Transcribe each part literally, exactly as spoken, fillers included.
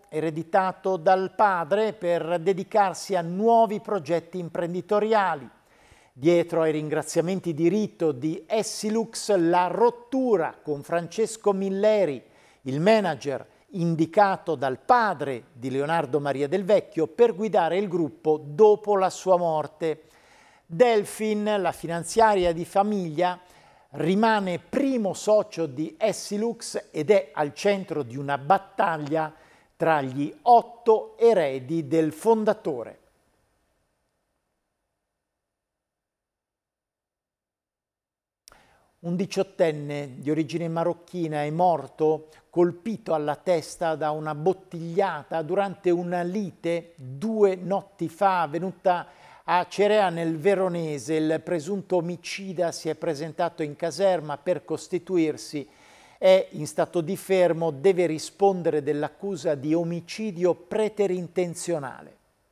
ereditato dal padre per dedicarsi a nuovi progetti imprenditoriali. Dietro ai ringraziamenti di rito di Essilux, la rottura con Francesco Milleri, il manager indicato dal padre di Leonardo Maria Del Vecchio per guidare il gruppo dopo la sua morte. Delfin, la finanziaria di famiglia, rimane primo socio di Essilux ed è al centro di una battaglia tra gli otto eredi del fondatore. Un diciottenne di origine marocchina è morto colpito alla testa da una bottigliata durante una lite due notti fa avvenuta a Cerea nel Veronese. Il presunto omicida si è presentato in caserma per costituirsi, è in stato di fermo, deve rispondere dell'accusa di omicidio preterintenzionale.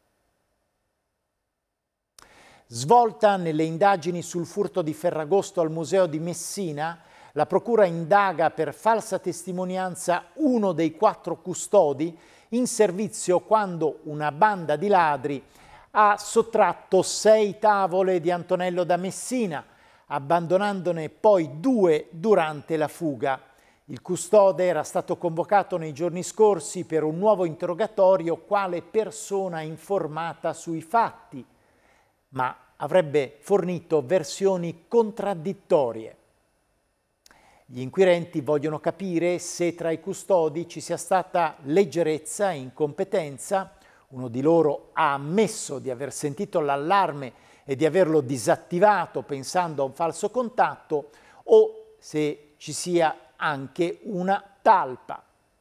Svolta nelle indagini sul furto di Ferragosto al Museo di Messina, la procura indaga per falsa testimonianza uno dei quattro custodi in servizio quando una banda di ladri ha sottratto sei tavole di Antonello da Messina, abbandonandone poi due durante la fuga. Il custode era stato convocato nei giorni scorsi per un nuovo interrogatorio quale persona informata sui fatti, ma avrebbe fornito versioni contraddittorie. Gli inquirenti vogliono capire se tra i custodi ci sia stata leggerezza e incompetenza. Uno di loro ha ammesso di aver sentito l'allarme e di averlo disattivato pensando a un falso contatto, o se ci sia anche una talpa.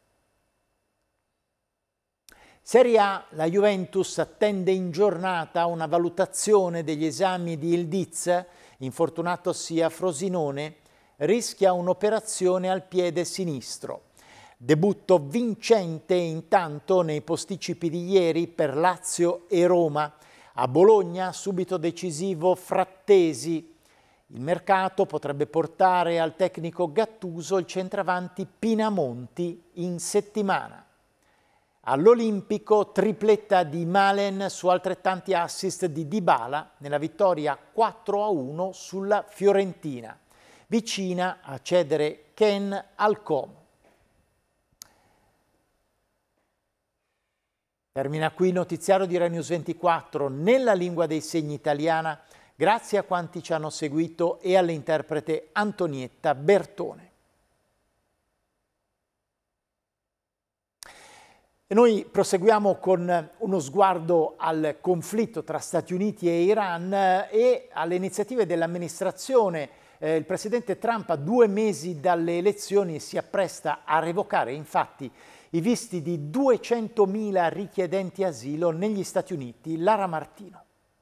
Serie A, la Juventus attende in giornata una valutazione degli esami di Ildiz, infortunatosi a Frosinone, rischia un'operazione al piede sinistro. Debutto vincente intanto nei posticipi di ieri per Lazio e Roma. A Bologna subito decisivo Frattesi. Il mercato potrebbe portare al tecnico Gattuso il centravanti Pinamonti in settimana. All'Olimpico tripletta di Malen su altrettanti assist di Dybala nella vittoria quattro a uno sulla Fiorentina, vicina a cedere Ken al Como. Termina qui il notiziario di Rai News ventiquattro nella lingua dei segni italiana. Grazie a quanti ci hanno seguito e all'interprete Antonietta Bertone. E noi proseguiamo con uno sguardo al conflitto tra Stati Uniti e Iran e alle iniziative dell'amministrazione. Eh, il presidente Trump, a due mesi dalle elezioni, si appresta a revocare infatti i visti di duecentomila richiedenti asilo negli Stati Uniti. Lara Martino.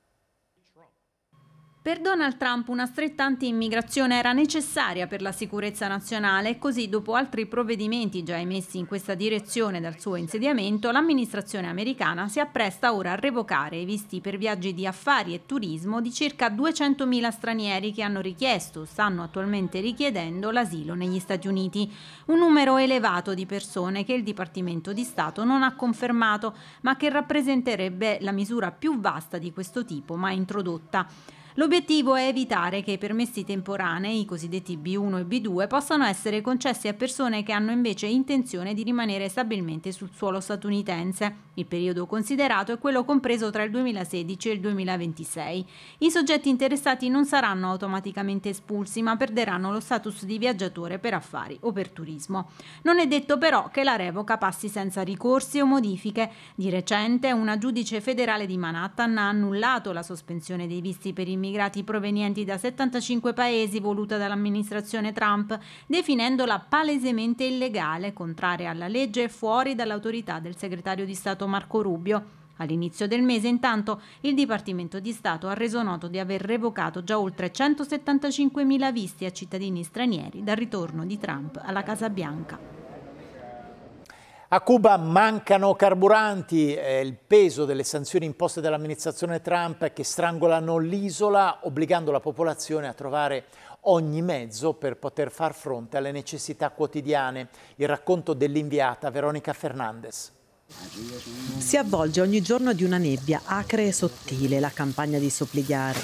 Per Donald Trump una stretta anti-immigrazione era necessaria per la sicurezza nazionale e così, dopo altri provvedimenti già emessi in questa direzione dal suo insediamento, l'amministrazione americana si appresta ora a revocare i visti per viaggi di affari e turismo di circa duecentomila stranieri che hanno richiesto o stanno attualmente richiedendo l'asilo negli Stati Uniti. Un numero elevato di persone che il Dipartimento di Stato non ha confermato, ma che rappresenterebbe la misura più vasta di questo tipo mai introdotta. L'obiettivo è evitare che i permessi temporanei, i cosiddetti B uno e B due, possano essere concessi a persone che hanno invece intenzione di rimanere stabilmente sul suolo statunitense. Il periodo considerato è quello compreso tra il duemilasedici e il duemilaventisei. I soggetti interessati non saranno automaticamente espulsi, ma perderanno lo status di viaggiatore per affari o per turismo. Non è detto però che la revoca passi senza ricorsi o modifiche. Di recente una giudice federale di Manhattan ha annullato la sospensione dei visti per immigrati provenienti da settantacinque paesi voluta dall'amministrazione Trump, definendola palesemente illegale, contraria alla legge e fuori dall'autorità del segretario di Stato Marco Rubio. All'inizio del mese, intanto, il Dipartimento di Stato ha reso noto di aver revocato già oltre centosettantacinquemila visti a cittadini stranieri dal ritorno di Trump alla Casa Bianca. A Cuba mancano carburanti, è il peso delle sanzioni imposte dall'amministrazione Trump che strangolano l'isola, obbligando la popolazione a trovare ogni mezzo per poter far fronte alle necessità quotidiane. Il racconto dell'inviata Veronica Fernandez. Si avvolge ogni giorno di una nebbia acre e sottile la campagna di Sopligar.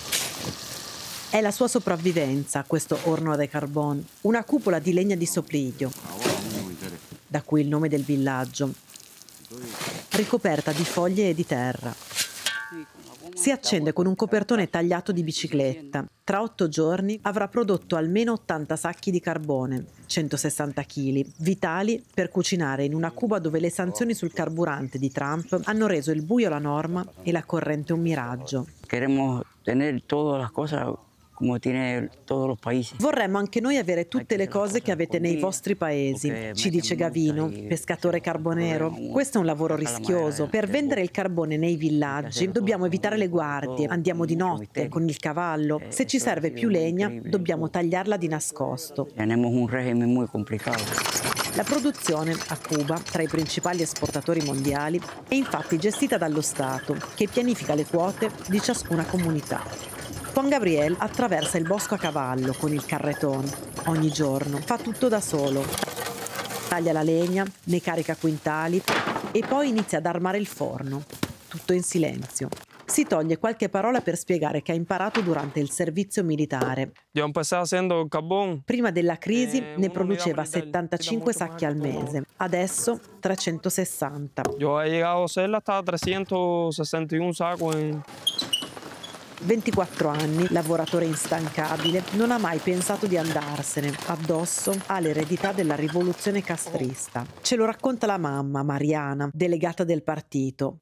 È la sua sopravvivenza, questo Horno de Carbón, una cupola di legna di Sopliglio, da cui il nome del villaggio, ricoperta di foglie e di terra. Si accende con un copertone tagliato di bicicletta. Tra otto giorni avrà prodotto almeno ottanta sacchi di carbone, centosessanta chili, vitali per cucinare in una Cuba dove le sanzioni sul carburante di Trump hanno reso il buio la norma e la corrente un miraggio. Queremos tener todas las cosas come tiene tutti i paesi. Vorremmo anche noi avere tutte le cose che avete nei vostri paesi, ci dice Gavino, pescatore carbonero. Questo è un lavoro rischioso. Per vendere il carbone nei villaggi dobbiamo evitare le guardie, andiamo di notte con il cavallo. Se ci serve più legna dobbiamo tagliarla di nascosto. Abbiamo un regime molto complicato. La produzione a Cuba, tra i principali esportatori mondiali, è infatti gestita dallo Stato, che pianifica le quote di ciascuna comunità. Juan Gabriel attraversa il bosco a cavallo con il carretone. Ogni giorno fa tutto da solo. Taglia la legna, ne carica quintali e poi inizia ad armare il forno. Tutto in silenzio. Si toglie qualche parola per spiegare che ha imparato durante il servizio militare. Prima della crisi ne produceva settantacinque sacchi al mese, adesso trecentosessanta. Yo he llegado a hacerla hasta trecentosessantuno sacos. ventiquattro anni, lavoratore instancabile, non ha mai pensato di andarsene. Addosso ha l'eredità della rivoluzione castrista. Ce lo racconta la mamma, Mariana, delegata del partito.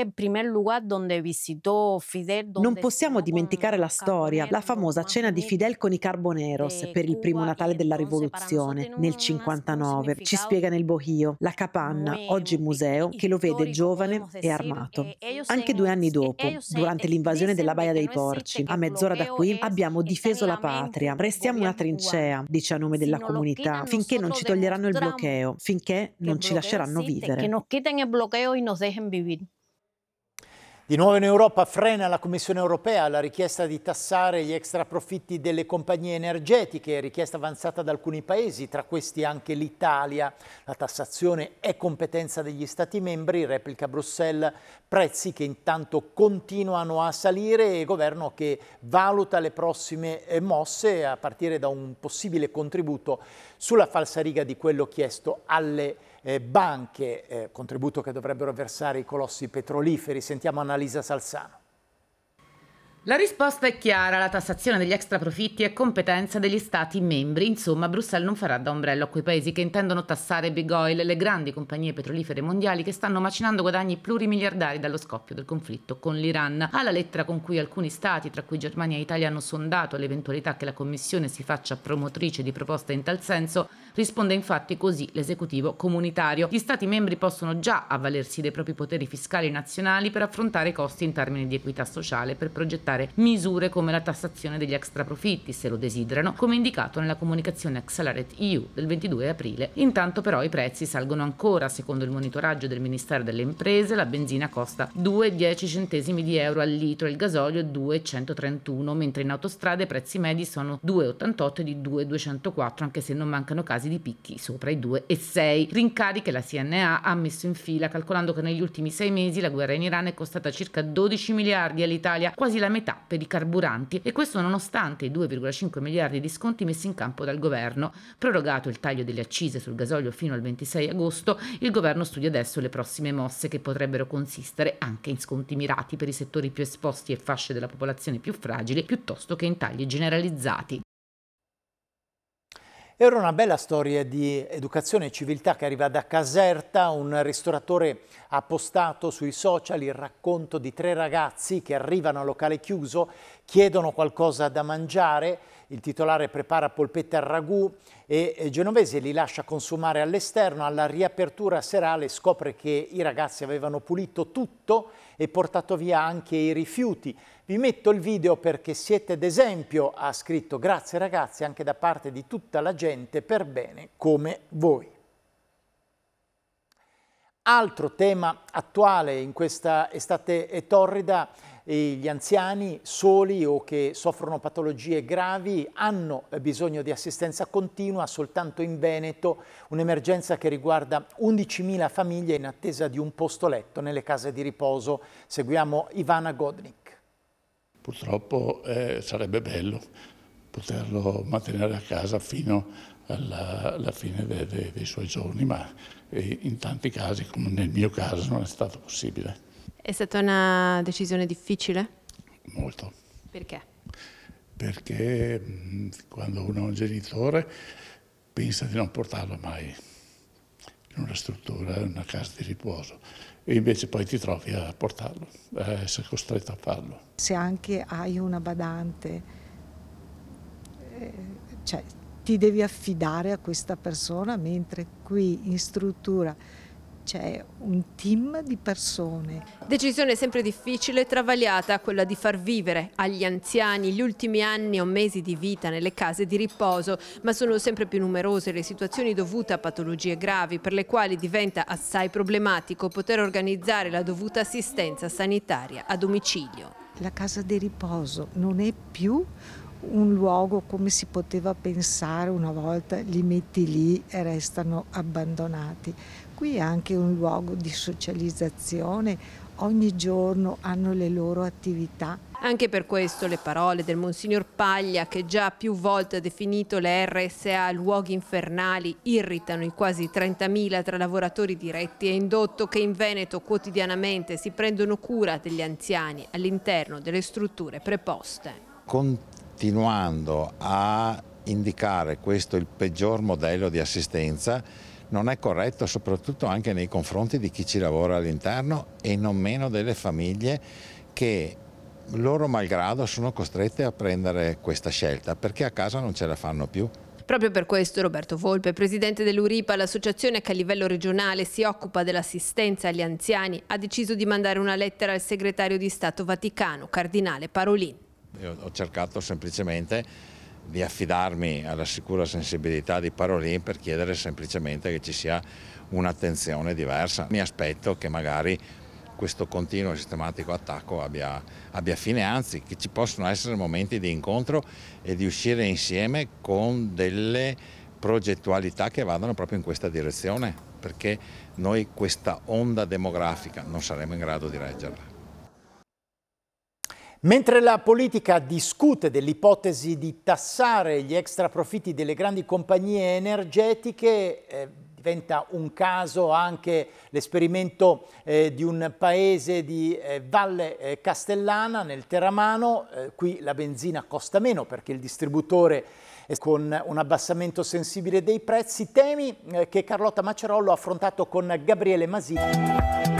Non possiamo dimenticare la storia, la famosa cena di Fidel con i Carboneros per il primo Natale della rivoluzione, nel cinquantanove. Ci spiega nel Bohio, la capanna, oggi museo, che lo vede giovane e armato. Anche due anni dopo, durante l'invasione della Baia dei Porci, a mezz'ora da qui abbiamo difeso la patria. Restiamo una trincea, dice a nome della comunità, finché non ci toglieranno il bloqueo, finché non ci lasceranno vivere. Di nuovo in Europa frena la Commissione europea la richiesta di tassare gli extraprofitti delle compagnie energetiche, richiesta avanzata da alcuni paesi, tra questi anche l'Italia. La tassazione è competenza degli Stati membri, replica Bruxelles, prezzi che intanto continuano a salire e governo che valuta le prossime mosse a partire da un possibile contributo sulla falsariga di quello chiesto alle Eh, banche, eh, contributo che dovrebbero versare i colossi petroliferi. Sentiamo Annalisa Salzano. La risposta è chiara, la tassazione degli extraprofitti è competenza degli Stati membri, insomma Bruxelles non farà da ombrello a quei paesi che intendono tassare big oil, le grandi compagnie petrolifere mondiali che stanno macinando guadagni plurimiliardari dallo scoppio del conflitto con l'Iran. Alla lettera con cui alcuni Stati, tra cui Germania e Italia, hanno sondato l'eventualità che la Commissione si faccia promotrice di proposte in tal senso, risponde infatti così l'esecutivo comunitario. Gli Stati membri possono già avvalersi dei propri poteri fiscali nazionali per affrontare i costi in termini di equità sociale, per progettare misure come la tassazione degli extraprofitti, se lo desiderano, come indicato nella comunicazione Accelerate E U del ventidue aprile. Intanto però i prezzi salgono ancora. Secondo il monitoraggio del Ministero delle Imprese, la benzina costa due virgola dieci centesimi di euro al litro, il gasolio due virgola centotrentuno, mentre in autostrade i prezzi medi sono due virgola ottantotto e di due virgola duecentoquattro, anche se non mancano casi di picchi sopra i due virgola sei. Rincari che la C N A ha messo in fila, calcolando che negli ultimi sei mesi la guerra in Iran è costata circa dodici miliardi all'Italia, quasi la metà per i carburanti, e questo nonostante i due virgola cinque miliardi di sconti messi in campo dal governo. Prorogato il taglio delle accise sul gasolio fino al ventisei agosto, il governo studia adesso le prossime mosse che potrebbero consistere anche in sconti mirati per i settori più esposti e fasce della popolazione più fragili, piuttosto che in tagli generalizzati. Era una bella storia di educazione e civiltà che arriva da Caserta. Un ristoratore ha postato sui social il racconto di tre ragazzi che arrivano al locale chiuso, chiedono qualcosa da mangiare, il titolare prepara polpette al ragù e genovese li lascia consumare all'esterno. Alla riapertura serale scopre che i ragazzi avevano pulito tutto e portato via anche i rifiuti. Vi metto il video perché siete d'esempio, ha scritto, grazie ragazzi, anche da parte di tutta la gente per bene come voi. Altro tema attuale in questa estate torrida, e gli anziani soli o che soffrono patologie gravi hanno bisogno di assistenza continua. Soltanto in Veneto un'emergenza che riguarda undicimila famiglie in attesa di un posto letto nelle case di riposo. Seguiamo Ivana Godnik. Purtroppo eh, sarebbe bello poterlo mantenere a casa fino alla, alla fine de, de, dei suoi giorni, ma eh, in tanti casi, come nel mio caso, non è stato possibile. È stata una decisione difficile? Molto. Perché? Perché mh, quando uno è un genitore pensa di non portarlo mai in una struttura, in una casa di riposo, e invece poi ti trovi a portarlo, a essere costretto a farlo. Se anche hai una badante, eh, cioè ti devi affidare a questa persona, mentre qui in struttura c'è un team di persone. Decisione sempre difficile e travagliata, quella di far vivere agli anziani gli ultimi anni o mesi di vita nelle case di riposo, ma sono sempre più numerose le situazioni dovute a patologie gravi per le quali diventa assai problematico poter organizzare la dovuta assistenza sanitaria a domicilio. La casa di riposo non è più un luogo come si poteva pensare una volta, li metti lì e restano abbandonati. Qui è anche un luogo di socializzazione, ogni giorno hanno le loro attività. Anche per questo le parole del Monsignor Paglia, che già più volte ha definito le R S A luoghi infernali, irritano i quasi trentamila tra lavoratori diretti e indotto che in Veneto quotidianamente si prendono cura degli anziani all'interno delle strutture preposte. Continuando a indicare questo il peggior modello di assistenza, non è corretto, soprattutto anche nei confronti di chi ci lavora all'interno e non meno delle famiglie che loro malgrado sono costrette a prendere questa scelta perché a casa non ce la fanno più. Proprio per questo Roberto Volpe, presidente dell'Uripa, l'associazione che a livello regionale si occupa dell'assistenza agli anziani, ha deciso di mandare una lettera al segretario di Stato Vaticano, Cardinale Parolin. Io ho cercato semplicemente di affidarmi alla sicura sensibilità di Parolin per chiedere semplicemente che ci sia un'attenzione diversa. Mi aspetto che magari questo continuo e sistematico attacco abbia, abbia fine, anzi che ci possano essere momenti di incontro e di uscire insieme con delle progettualità che vadano proprio in questa direzione, perché noi questa onda demografica non saremo in grado di reggerla. Mentre la politica discute dell'ipotesi di tassare gli extraprofitti delle grandi compagnie energetiche, eh, diventa un caso anche l'esperimento eh, di un paese di eh, Valle eh, Castellana, nel Terramano. Eh, qui la benzina costa meno perché il distributore è con un abbassamento sensibile dei prezzi. Temi eh, che Carlotta Macerollo ha affrontato con Gabriele Masini.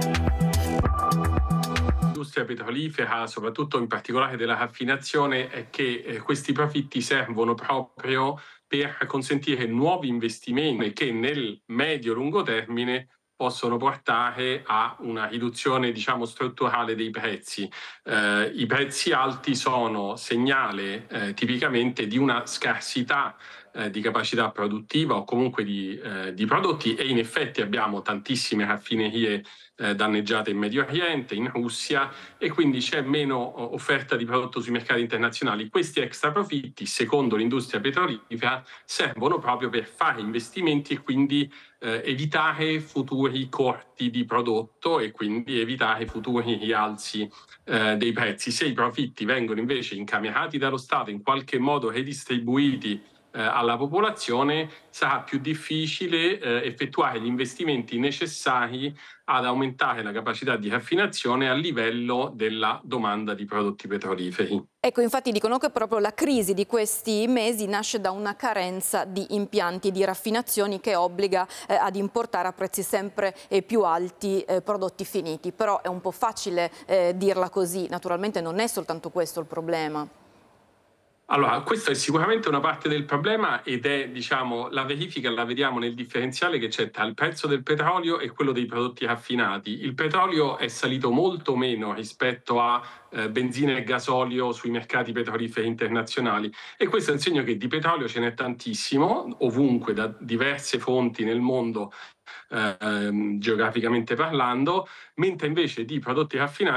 L'industria petrolifera, soprattutto in particolare della raffinazione, è che eh, questi profitti servono proprio per consentire nuovi investimenti che nel medio-lungo termine possono portare a una riduzione, diciamo, strutturale dei prezzi. Eh, I prezzi alti sono segnale eh, tipicamente di una scarsità eh, di capacità produttiva o comunque di, eh, di prodotti, e in effetti abbiamo tantissime raffinerie eh, danneggiate in Medio Oriente, in Russia, e quindi c'è meno offerta di prodotto sui mercati internazionali. Questi extra profitti, secondo l'industria petrolifera, servono proprio per fare investimenti e quindi eh, evitare futuri corti di prodotto e quindi evitare futuri rialzi eh, dei prezzi. Se i profitti vengono invece incamerati dallo Stato, in qualche modo redistribuiti eh, alla popolazione, sarà più difficile eh, effettuare gli investimenti necessari ad aumentare la capacità di raffinazione a livello della domanda di prodotti petroliferi. Ecco, infatti dicono che proprio la crisi di questi mesi nasce da una carenza di impianti di raffinazione che obbliga eh, ad importare a prezzi sempre eh, più alti eh, prodotti finiti. Però è un po' facile eh, dirla così, naturalmente non è soltanto questo il problema. Allora, questa è sicuramente una parte del problema ed è, diciamo, la verifica la vediamo nel differenziale che c'è tra il prezzo del petrolio e quello dei prodotti raffinati. Il petrolio è salito molto meno rispetto a eh, benzina e gasolio sui mercati petroliferi internazionali, e questo è un segno che di petrolio ce n'è tantissimo, ovunque, da diverse fonti nel mondo, eh, geograficamente parlando, mentre invece di prodotti raffinati